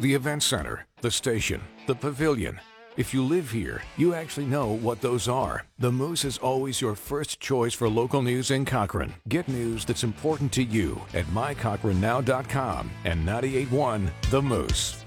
the event center, the station, the pavilion. If you live here, you actually know what those are. The Moose is always your first choice for local news in Cochrane. Get news that's important to you at mycochranenow.com and 98.1 The Moose.